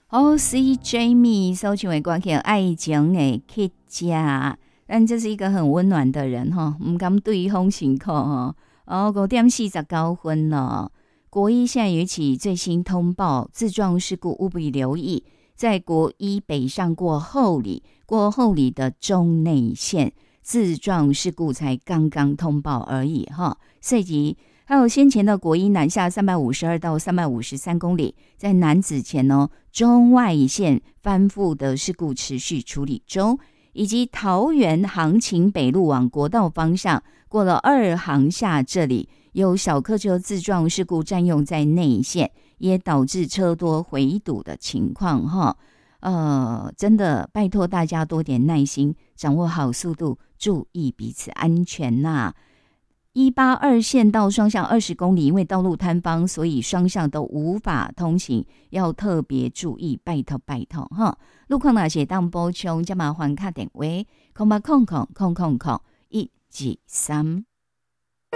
哦，是 Jamie 搜唱的歌曲《爱情的乞家》，但这是一个很温暖的人哈，唔敢对风辛苦哈。哦，5:49了。国一现在有一起最新通报自撞事故，务必留意。在国一北上过后里的中内线自撞事故才刚刚通报而已哈。涉及还有先前的国一南下352到353公里，在南子前中外线翻覆的事故持续处理中，以及桃园杭琴北路往国道方向过了2航厦这里有小客车自撞事故占用在内线，也导致车多回堵的情况哈。真的拜托大家多点耐心，掌握好速度，注意彼此安全呐。182线道双向20公里，因为道路坍方，所以双向都无法通行，要特别注意，拜托拜托哈。路况那些当补充，加麻烦卡电话0800000123。